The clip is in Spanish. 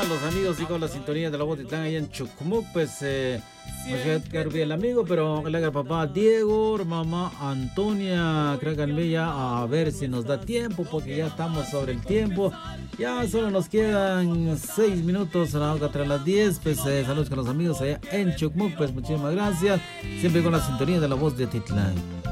están los amigos y con la sintonía de la voz de Titlán ahí en Chucmuc? Pues pues quedar bien el amigo, pero le haga el papá Diego, mamá Antonia, creo que ya a ver si nos da tiempo, porque ya estamos sobre el tiempo. Ya solo nos quedan 6 minutos a la hora tras las 10. Pues saludos con los amigos allá en Chucmuc, pues muchísimas gracias. Siempre con la sintonía de la voz de Titlán.